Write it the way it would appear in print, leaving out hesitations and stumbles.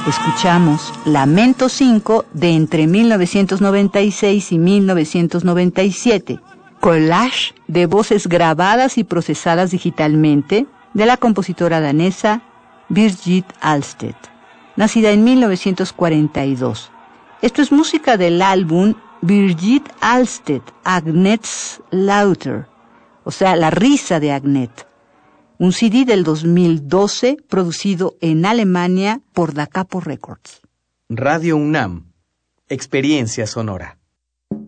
Escuchamos Lamento 5 de entre 1996 y 1997, collage de voces grabadas y procesadas digitalmente de la compositora danesa Birgit Alstedt, nacida en 1942. Esto es música del álbum Birgit Alstedt, Agnets Lauter, o sea, la risa de Agnet, un CD del 2012 producido en Alemania por Da Capo Records. Radio UNAM, experiencia sonora.